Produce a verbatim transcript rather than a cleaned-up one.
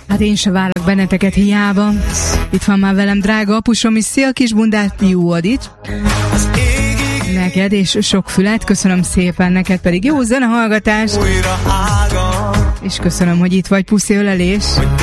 Hát én se várok benneteket hiába. Itt van már velem drága apusom is. Szia Kisbundát, jó adit. Neked és sok fület, köszönöm szépen, neked pedig jó zenehallgatást. És köszönöm, hogy itt vagy, puszi ölelés.